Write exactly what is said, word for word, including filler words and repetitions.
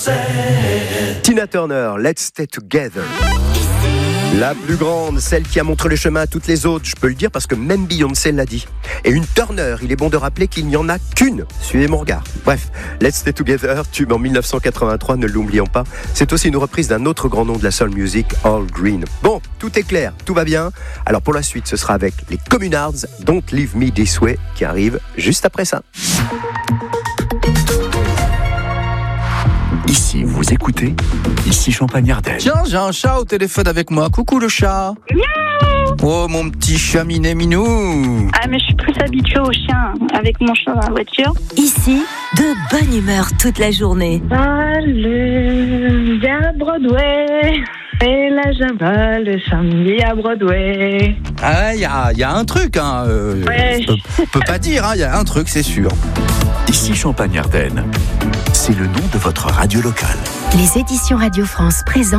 Tina Turner, Let's Stay Together. La plus grande, celle qui a montré le chemin à toutes les autres, je peux le dire parce que même Beyoncé l'a dit. Et une Turner, il est bon de rappeler qu'il n'y en a qu'une. Suivez mon regard. Bref, Let's Stay Together, tube en dix-neuf cent quatre-vingt-trois, ne l'oublions pas. C'est aussi une reprise d'un autre grand nom de la soul music, Al Green. Bon, tout est clair, tout va bien. Alors pour la suite, ce sera avec les Communards, Don't Leave Me This Way, qui arrive juste après ça. Ici, vous écoutez, ici Champagne-Ardenne. Tiens, j'ai un chat au téléphone avec moi. Coucou le chat. Miaou. Oh, mon petit chat minet minou. Ah, mais je suis plus habituée aux chiens avec mon chat dans la voiture. Ici, de bonne humeur toute la journée. Salut, viens à Broadway. Et là, je vais le samedi à Broadway. Ah, il y a, y a un truc, hein. Euh, Ouais. Je peux, peux pas dire, hein. Il y a un truc, c'est sûr. Ici Champagne-Ardenne. C'est le nom de votre radio locale. Les éditions Radio France présentent